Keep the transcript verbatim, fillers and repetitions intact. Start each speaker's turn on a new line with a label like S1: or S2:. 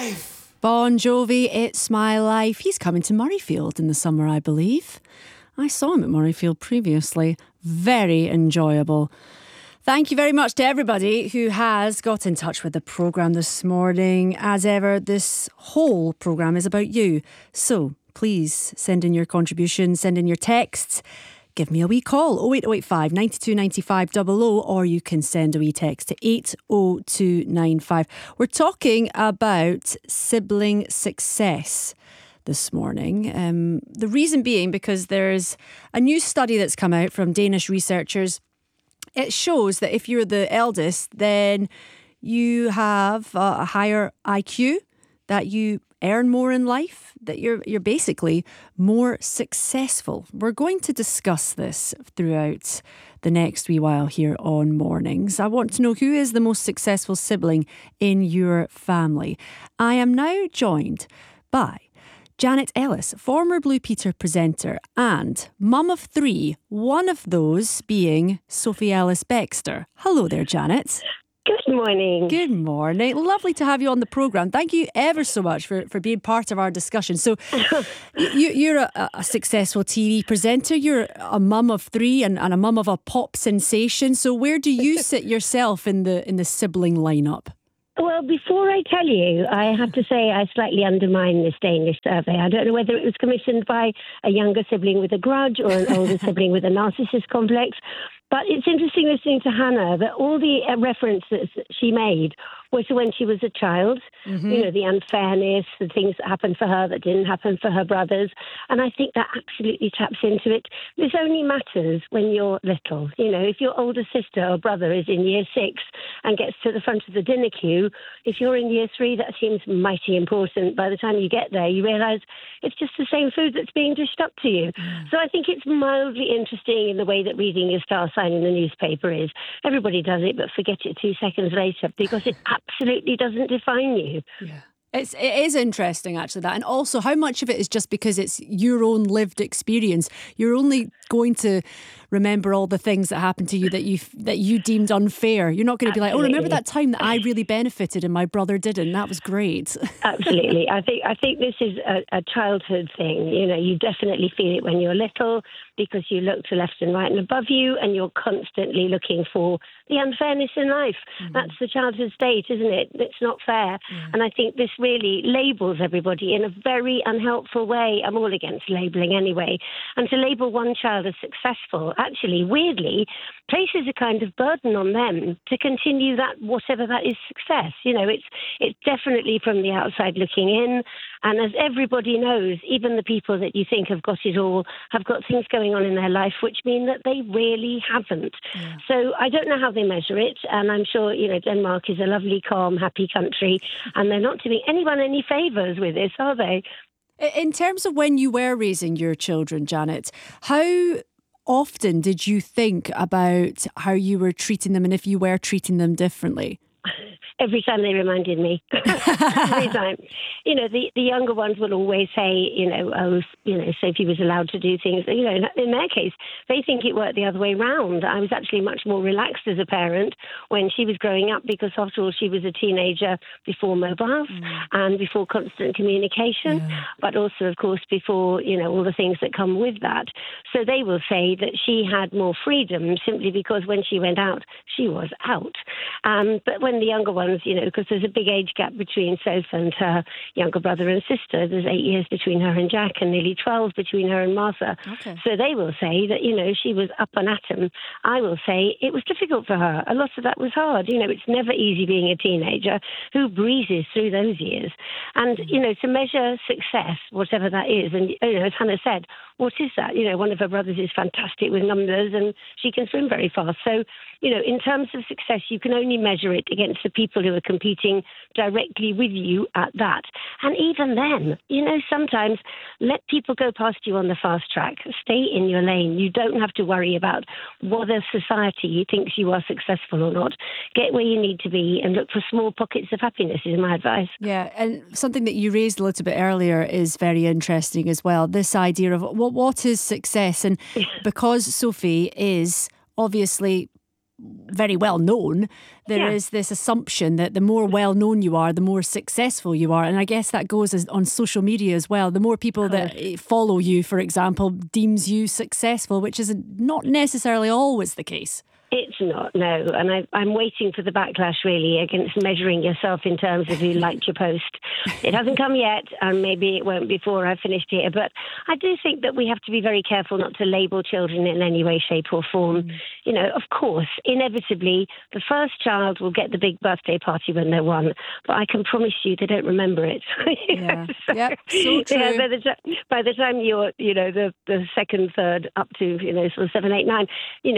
S1: Bon Jovi, It's My Life. He's coming to Murrayfield in the summer, I believe. I saw him at Murrayfield previously. Very enjoyable. Thank you very much to everybody who has got in touch with the programme this morning. As ever, this whole programme is about you. So please send in your contributions, send in your texts. Give me a wee call, oh eight oh eight five, nine two nine five double oh, or you can send a wee text to eight oh two nine five. We're talking about sibling success this morning. Um, the reason being because there's a new study that's come out from Danish researchers. It shows that if you're the eldest, then you have a higher I Q, that you earn more in life, that you're you're basically more successful. We're going to discuss this throughout the next wee while here on Mornings. I want to know who is the most successful sibling in your family. I am now joined by Janet Ellis, former Blue Peter presenter and mum of three, one of those being Sophie Ellis Bextor. Hello there, Janet.
S2: Good morning.
S1: Good morning. Lovely to have you on the programme. Thank you ever so much for, for being part of our discussion. So you, you're a, a successful T V presenter. You're a mum of three and, and a mum of a pop sensation. So where do you sit yourself in the in the sibling lineup?
S2: Well, before I tell you, I have to say I slightly undermine this Danish survey. I don't know whether it was commissioned by a younger sibling with a grudge or an older sibling with a narcissist complex. But it's interesting listening to Hannah that all the uh, references she made were to when she was a child, mm-hmm. you know, the unfairness, the things that happened for her that didn't happen for her brothers. And I think that absolutely taps into it. This only matters when you're little. You know, if your older sister or brother is in year six and gets to the front of the dinner queue, if you're in year three, that seems mighty important. By the time you get there, you realise it's just the same food that's being dished up to you. Mm. So I think it's mildly interesting in the way that reading your star sign in the newspaper is. Everybody does it, but forget it two seconds later because it absolutely doesn't define you.
S1: Yeah. It's, it is interesting, actually, that. And also, how much of it is just because it's your own lived experience? You're only going to remember all the things that happened to you that you that you deemed unfair. You're not going to be like, oh, remember that time that I really benefited and my brother didn't? That was great.
S2: Absolutely. I think I think this is a, a childhood thing. You know, you definitely feel it when you're little because you look to left and right and above you and you're constantly looking for the unfairness in life. Mm-hmm. That's the childhood state, isn't it? It's not fair. Yeah. And I think this really labels everybody in a very unhelpful way. I'm all against labelling anyway. And to label one child as successful, actually, weirdly, places a kind of burden on them to continue that, whatever that is, success. You know, it's it's definitely from the outside looking in. And as everybody knows, even the people that you think have got it all have got things going on in their life which mean that they really haven't. Yeah. So I don't know how they measure it. And I'm sure, you know, Denmark is a lovely, calm, happy country. And they're not doing anyone any favours with this, are they?
S1: In terms of when you were raising your children, Janet, how often did you think about how you were treating them and if you were treating them differently?
S2: Every time they reminded me. Every time. You know, the, the younger ones will always say, you know, oh, you know, Sophie was allowed to do things. You know, in, in their case, they think it worked the other way round. I was actually much more relaxed as a parent when she was growing up because, after all, she was a teenager before mobiles mm. and before constant communication, yeah. but also, of course, before, you know, all the things that come with that. So they will say that she had more freedom simply because when she went out, she was out. Um, but when the younger ones, you know, because there's a big age gap between Soph and her younger brother and sister. There's eight years between her and Jack and nearly twelve between her and Martha. Okay. So they will say that, you know, she was up and at 'em. I will say it was difficult for her. A lot of that was hard. You know, it's never easy being a teenager who breezes through those years. And, you know, to measure success, whatever that is, and, you know, as Hannah said, what is that? You know, one of her brothers is fantastic with numbers and she can swim very fast. So, you know, in terms of success, you can only measure it against the people who are competing directly with you at that. And even then, you know, sometimes let people go past you on the fast track. Stay in your lane. You don't have to worry about whether society thinks you are successful or not. Get where you need to be and look for small pockets of happiness is my advice.
S1: Yeah, and something that you raised a little bit earlier is very interesting as well. This idea of what what is success? And because Sophie is obviously very well known, there
S2: Yeah.
S1: is this assumption that the more well known you are, the more successful you are. And I guess that goes as, on social media as well. The more people that follow you, for example, deems you successful, which is not necessarily always the case.
S2: It's not, no. And I, I'm waiting for the backlash, really, against measuring yourself in terms of who liked your post. It hasn't come yet, and maybe it won't before I've finished here. But I do think that we have to be very careful not to label children in any way, shape or form. Mm. You know, of course, inevitably, the first child will get the big birthday party when they're one. But I can promise you they don't remember it.
S1: Yeah, so, yep, so true.
S2: Yeah, by, the t- by the time you're, you know, the, the second, third, up to, you know, sort of seven, eight, nine, you know,